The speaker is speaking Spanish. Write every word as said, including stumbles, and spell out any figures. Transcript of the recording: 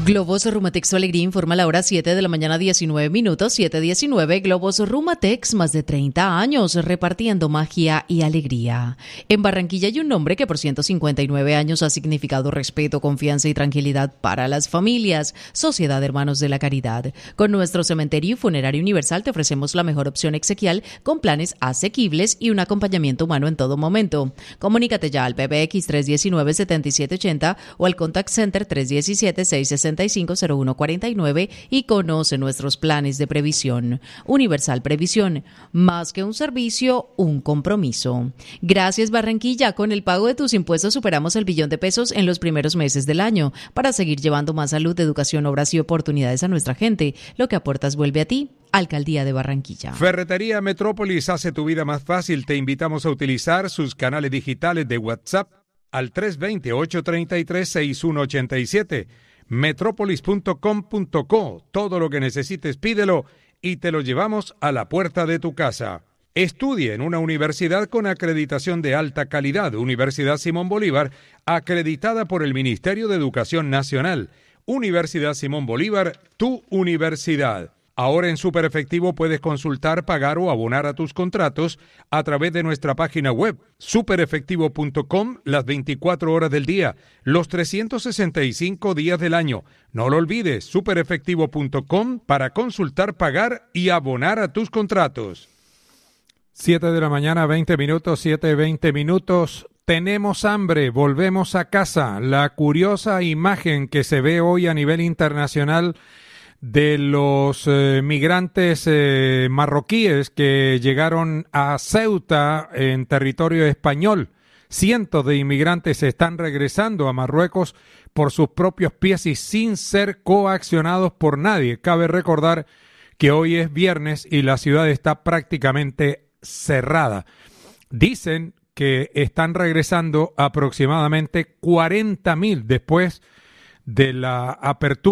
Globos Rumatex Alegría informa la hora siete de la mañana, diecinueve minutos, siete diecinueve. Globos Rumatex, más de treinta años repartiendo magia y alegría. En Barranquilla hay un nombre que por ciento cincuenta y nueve años ha significado respeto, confianza y tranquilidad para las familias. Sociedad Hermanos de la Caridad. Con nuestro cementerio y funerario universal te ofrecemos la mejor opción exequial con planes asequibles y un acompañamiento humano en todo momento. Comunícate ya al P B X tres uno nueve, siete siete ocho cero o al Contact Center tres uno siete, seis seis cinco, cero uno cuatro nueve y conoce nuestros planes de previsión. Universal Previsión, más que un servicio, un compromiso. Gracias Barranquilla, con el pago de tus impuestos superamos el billón de pesos en los primeros meses del año para seguir llevando más salud, educación, obras y oportunidades a nuestra gente. Lo que aportas vuelve a ti. Alcaldía de Barranquilla. Ferretería Metrópolis hace tu vida más fácil. Te invitamos a utilizar sus canales digitales de WhatsApp al tres dos cero, ocho tres tres, seis uno ocho siete. metrópolis punto com punto co. Todo lo que necesites pídelo y te lo llevamos a la puerta de tu casa. Estudie en una universidad con acreditación de alta calidad. Universidad Simón Bolívar, acreditada por el Ministerio de Educación Nacional. Universidad Simón Bolívar, tu universidad. Ahora en Super Efectivo puedes consultar, pagar o abonar a tus contratos a través de nuestra página web, super efectivo punto com, las veinticuatro horas del día, los trescientos sesenta y cinco días del año. No lo olvides, super efectivo punto com para consultar, pagar y abonar a tus contratos. siete de la mañana, veinte minutos, siete, veinte minutos. Tenemos hambre, volvemos a casa. La curiosa imagen que se ve hoy a nivel internacional de los eh, migrantes eh, marroquíes que llegaron a Ceuta en territorio español. Cientos de inmigrantes están regresando a Marruecos por sus propios pies y sin ser coaccionados por nadie. Cabe recordar que hoy es viernes y la ciudad está prácticamente cerrada. Dicen que están regresando aproximadamente cuarenta mil después de la apertura